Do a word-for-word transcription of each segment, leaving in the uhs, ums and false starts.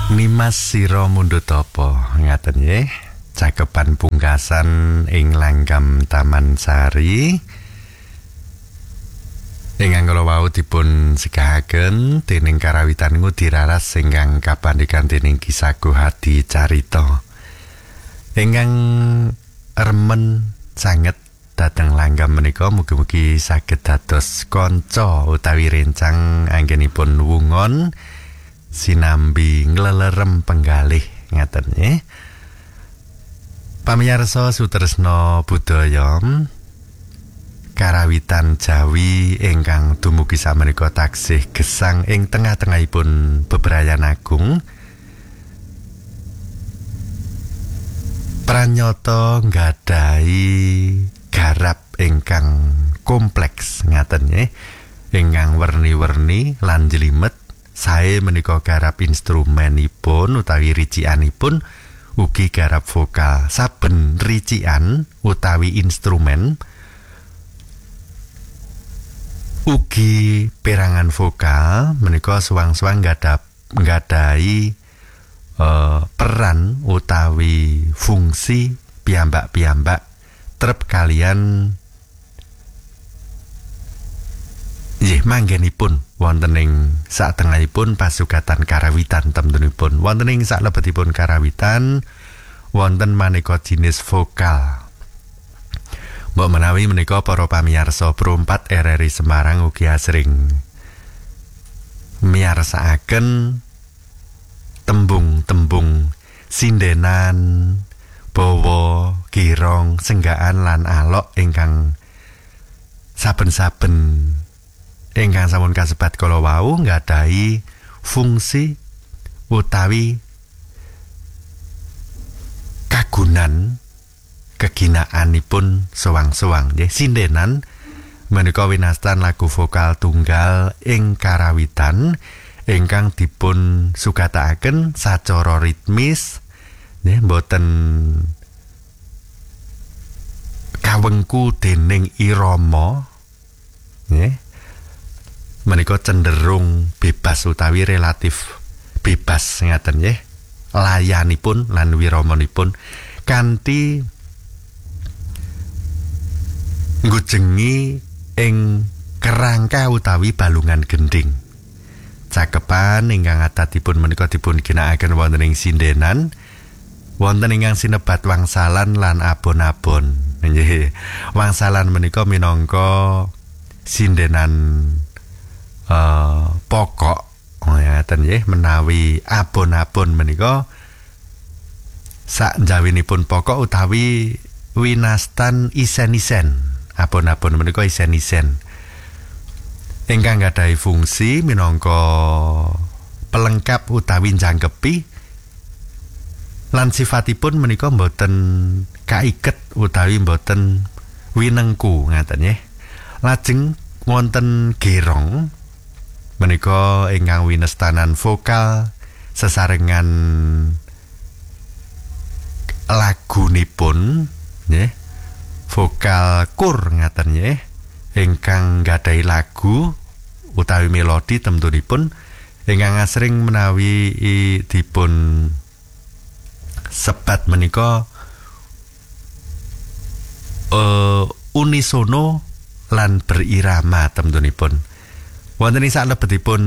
Nimas sira mundhut apa ngaten nggih. Cakepan pungkasan ing langgam Taman Sari. Ingkang kula wau dipun segahaken dening karawitan Ngudi Raras ingkang kapandhekan dening Kisah Hadi Carita. Ingkang remen sanget dhateng langgam menika mugi-mugi saged dados kanca utawi rencang anggenipun wungon sinambi nglelerem penggalih ngaten nggih. Pamirsa sutresna budaya karawitan Jawi ingkang dumugi samenika taksih gesang ing tengah-tengahipun bebrayan agung. Pranyata nggadhahi garap ingkang kompleks ngaten nggih, ingkang werni-werni lan jlimet. Sae menika garap instrumenipun utawi ricikanipun ugi garap vokal. Saben ricikan utawi instrumen ugi perangan vokal menika suwang-suwang gadhap nggadhahi uh, peran utawi fungsi piyambak-piyambak trep kalian nggih manggenipun wonten ing satengahipun pasugatan karawitan temtunipun. Wonten ing salebetipun karawitan wonten maneka jinis vokal. Mbok menawi menika para pamirsa Prompat R R I Semarang ugi asring miyarsakaken tembung-tembung sindenan, bawa, girong, senggaan lan alok ingkang saben-saben ingkang sampun kasebat kala wau nggadhahi fungsi utawi kagunan keginaanipun sowang-sowang nggih. Sindenan menika winastan lagu vokal tunggal ing karawitan ingkang dipun sugatakaken sacara ritmis nggih, mboten kawengku dening irama nggih. Menika cenderung bebas utawi relatif bebas ngaten nggih. Layanipun lan wiramanipun kanthi nggujengi ing kerangka utawi balungan gending. Cakepan ingkang adatipun menika dipun ginakaken wonten ing sindenan, wonten ingkang sinebat wangsalan lan abon-abon. Nggih. Wangsalan menika minangka sindenan uh, pokok ngaten nggih, menawi abon-abon menika sak njawinipun pokok utawi winastan isen-isen. Abon-abon menika isen-isen ingkang gadhahi fungsi minangka pelengkap utawi njangkepi lan sifatipun menika mboten kaiket utawi mboten winengku ngaten nggih. Lajeng wonten gerong menika ingkang winestanan vokal sesarengan lagunipun nggih. Vokal kur ngaten nggih ingkang gadhahi lagu utawi melodi temtunipun ingkang asring menawi dipun sebat menika uh, unisono lan berirama temtunipun. Wonten ing salebetipun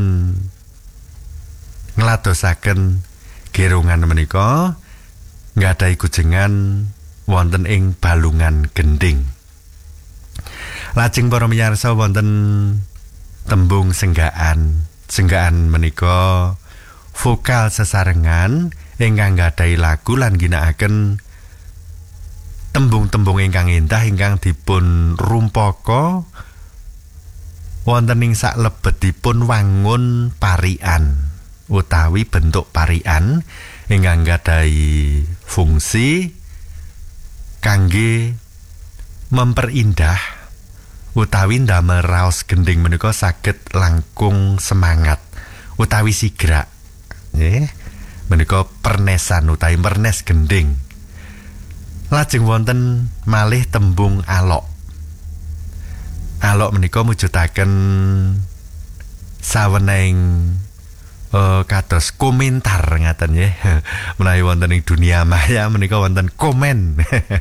ngladosaken gerongan menika nggadhahi gujengan wonten ing balungan gending. Lajeng para miyarsa wonten tembung senggaan. Senggaan menika vokal sesarengan ingkang nggadhahi lagu lan ginakaken tembung-tembung ingkang endah ingkang dipun rumpaka wonten ing salebetipun wangun parian utawi bentuk parian ingkang nggadhahi fungsi kangge memperindah utawi ndamel raos gending menika saged langkung semangat utawi sigrak nggih. Menika pernesan utawi pernes gending. Lajeng wonten malih tembung alok. Alok menika mujudaken sawening uh, kados komentar ngaten nggih. Menawi wonten ing dunia maya menika wonten komen.